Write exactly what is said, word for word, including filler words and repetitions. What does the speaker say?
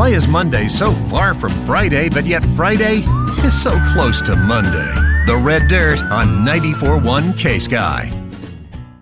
Why is Monday so far from Friday, but yet Friday is so close to Monday? The Red Dirt on ninety-four point one K-Sky.